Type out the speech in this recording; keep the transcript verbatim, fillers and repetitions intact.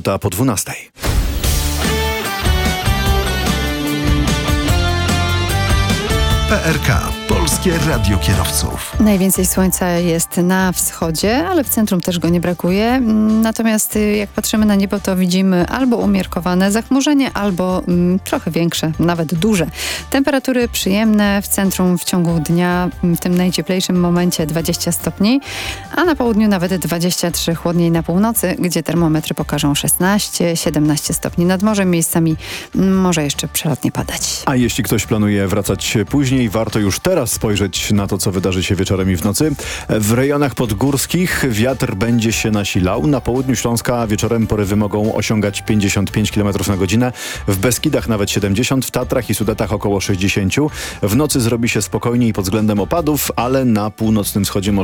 minuta po dwunastej. P R K. Polskie Radio Kierowców. Najwięcej słońca jest na wschodzie, ale w centrum też go nie brakuje. Natomiast jak patrzymy na niebo, to widzimy albo umiarkowane zachmurzenie, albo mm, trochę większe, nawet duże. Temperatury przyjemne w centrum w ciągu dnia, w tym najcieplejszym momencie dwadzieścia stopni, a na południu nawet dwadzieścia trzy, chłodniej na północy, gdzie termometry pokażą szesnaście siedemnaście stopni nad morzem. Miejscami może jeszcze przelotnie padać. A jeśli ktoś planuje wracać później, warto już teraz spojrzeć na to, co wydarzy się wieczorem i w nocy. W rejonach podgórskich wiatr będzie się nasilał. Na południu Śląska wieczorem porywy mogą osiągać pięćdziesiąt pięć kilometrów na godzinę. W Beskidach nawet siedemdziesiąt, w Tatrach i Sudetach około sześćdziesiąt. W nocy zrobi się spokojniej pod względem opadów, ale na północnym wschodzie może